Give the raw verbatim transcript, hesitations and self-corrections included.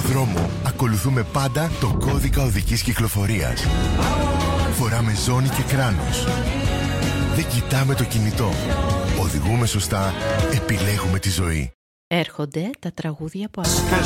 δρόμο ακολουθούμε πάντα το κώδικα οδικής κυκλοφορίας. Φοράμε ζώνη και κράνος. Δεν κοιτάμε το κινητό. Οδηγούμε σωστά, επιλέγουμε τη ζωή. Έρχονται τα τραγούδια που αγαπάμε.